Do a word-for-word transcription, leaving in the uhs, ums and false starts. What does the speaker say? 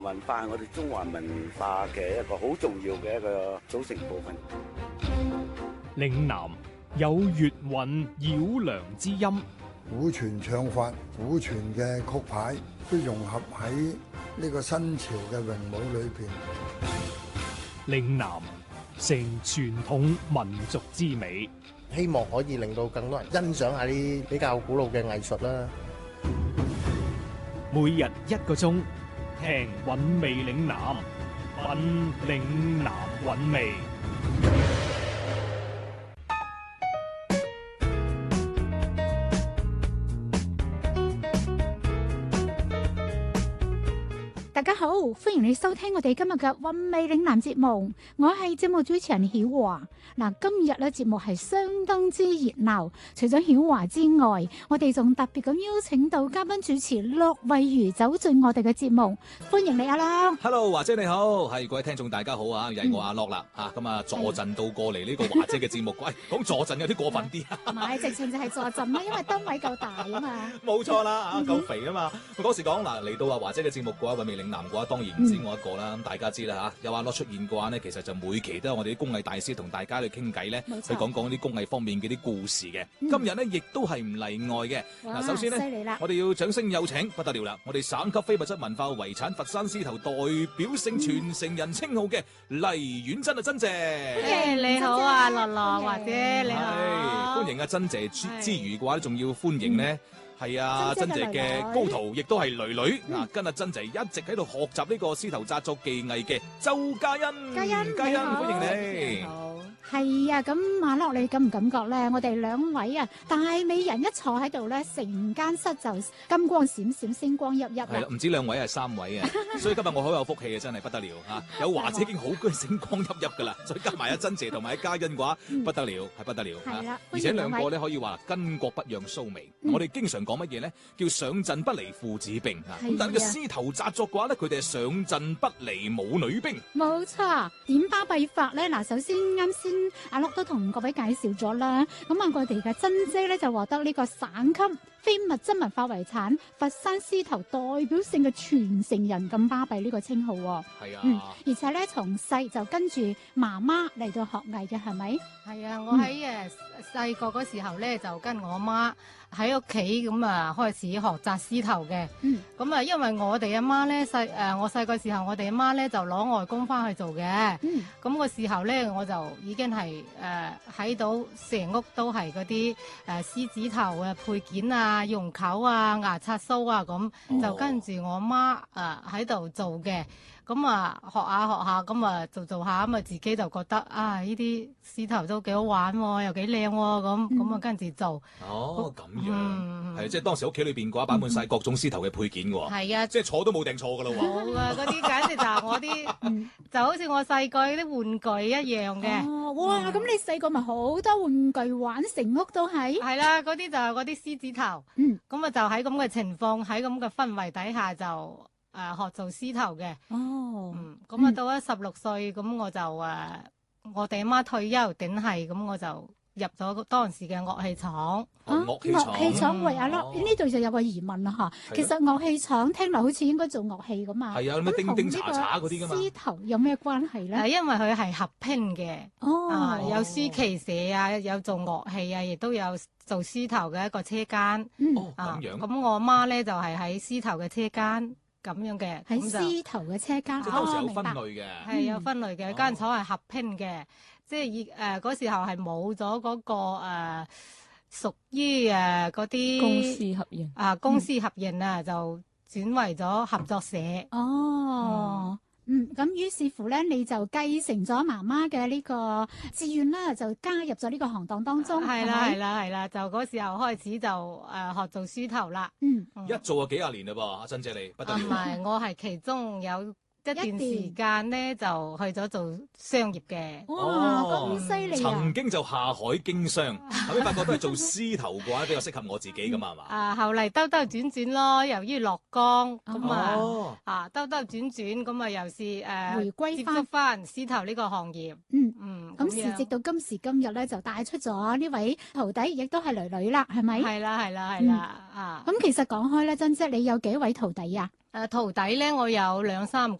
文化係我哋中華文化嘅一個好重要嘅一個組成部分。 嶺南有粵韻繞梁之音， 古傳唱法、古傳嘅曲牌都融合喺呢個新潮嘅詠舞裏邊。 嶺南成傳統民族之美， 希望可以令到更多人欣賞下啲比較古老嘅藝術啦。 每日一個鐘，聽韻味嶺南，品嶺南韻味。 大家好，歡迎你收聽我哋今日嘅韻味嶺南節目，我係節目主持人曉華。嗱，今日咧節目係相當之熱鬧，除咗曉華之外，我哋仲特別咁邀請到嘉賓主持駱惠如走進我哋嘅節目，歡迎你阿樂。 Hello， 華姐你好，係各位聽眾大家好啊，又係我阿樂啦吓，咁啊坐陣到過嚟呢個華姐嘅節目，喂，講坐陣有啲過分啲啊， 唔係，直情就係坐陣啦，因為單位夠大啊嘛。 冇錯啦，啊夠肥啊嘛。嗰時講嗱嚟到啊華姐嘅節目嘅話，韻味嶺南嘅話，當然唔止我一個啦，咁大家知啦吓，有阿樂出現嘅話呢，其實就每期都有我哋啲工藝大師同大家去傾偈咧。去講講啲工藝方面嘅啲故事嘅，嗯、今日呢亦都係唔例外嘅。嗱，首先呢，我哋要掌聲有請，不得了啦！我哋省級非物質文化遺產佛山獅頭代表性傳承人稱號嘅黎婉珍啊，珍姐。 誒，你好啊，樂樂或者你好。 歡迎啊，珍姐之之餘嘅話仲要歡迎呢。係啊，珍姐嘅高徒亦都係女女嗱，跟阿珍姐一直喺度學習呢個獅頭紮作技藝嘅周嘉欣。 嘉欣， 嘉欣，歡迎你。 係啊，咁馬樂你感唔感覺咧？我哋兩位啊，大美人一坐喺度咧，成間室就金光閃閃、星光熠熠。 係啦，唔止兩位係三位啊，所以今日我好有福氣啊，真係不得了嚇！有華姐已經好居星光熠熠噶啦，再加埋阿珍姐同埋阿嘉欣嘅話，不得了，係不得了嚇！而且兩個咧可以話巾幗不讓鬚眉。我哋經常講乜嘢咧？叫上陣不離父子兵啊！咁但係個獅頭紮作嘅話咧，佢哋係上陣不離母女兵。 冇錯，點巴閉法咧？嗱，首先啱先。阿樂都同各位介紹咗啦，咁啊我哋嘅珍姐咧就獲得呢個省級非物質文化遺產佛山獅頭代表性嘅傳承人咁巴閉呢個稱號。 係啊、 嗯，而且咧從細就跟住媽媽嚟到學藝嘅，係咪？ 係啊，我喺誒細個嗰時候咧就跟我媽喺屋企咁啊開始學紮獅頭嘅。嗯，咁啊因為我哋阿媽咧細誒我細個時候我哋阿媽咧就攞外公翻去做嘅。嗯，咁個時候咧我就已經係誒喺到成屋都係嗰啲誒獅子頭嘅配件啊、用口啊、牙刷鬚啊咁，哦、就跟住我媽誒喺度做嘅。咁啊學下學下咁啊做做下咁啊自己就覺得啊呢啲獅頭都幾好玩喎，又幾靚喎，咁咁啊跟住做。哦， 咁樣係即係當時屋企裏邊嘅話擺滿晒各種獅頭嘅配件嘅喎。係啊，即係坐都冇定錯噶咯喎。 冇啊，嗰啲簡直就係我啲，就好似我細個啲玩具一樣嘅。 哦，哇！咁你細個咪好多玩具玩，成屋都係。 係啦，嗰啲就係嗰啲獅子頭。嗯。咁啊就喺咁嘅情況，喺咁嘅氛圍底下就誒學做獅頭嘅。哦。嗯。咁啊到咗十六歲，咁我就誒我哋阿媽退休，頂係咁我就入咗當時嘅樂器廠。 樂器廠。樂器廠，喂，阿樂呢度就有個疑問啦嚇。其實樂器廠聽落好似應該做樂器噶嘛。係啊，咩叮叮查查嗰啲噶嘛。獅頭有咩關係咧？ 誒，因為佢係合拼嘅。哦。有書旗社啊，有做樂器啊，亦都有做獅頭嘅一個車間。嗯。哦，咁樣。咁我阿媽咧就係喺獅頭嘅車間。咁樣嘅喺獅頭嘅車間， 即係當時有分類嘅， 係有分類嘅。間廠係合拼嘅，即係以誒嗰時候係冇咗嗰個誒屬於誒嗰啲公司合營啊，公司合營啊，就轉為咗合作社。 哦。嗯，咁於是乎咧，你就繼承咗媽媽嘅呢個志願啦，就加入咗呢個行當當中。 係啦，係啦，係啦，就嗰時候開始就誒、呃、學做獅頭啦。嗯， 一做就幾廿年嘞噃，阿珍姐你不得了。 唔係，我係其中有一段時間咧就去咗做商業嘅。 哇，咁犀利啊！ 曾經就下海經商，後尾發覺都係做獅頭嘅話比較適合我自己噶嘛，係嘛？ 啊，後嚟兜兜轉轉咯，由於落崗咁啊， 哦啊兜兜轉轉咁啊，又是誒回歸接返觸翻獅頭呢個行業。 嗯嗯， 咁時至到今時今日咧，就帶出咗呢位徒弟，亦都係女女啦，係咪？ 係啦係啦係啦啊！ 咁其實講開咧，珍姐你有幾位徒弟啊？ 誒徒弟咧，我有兩三個。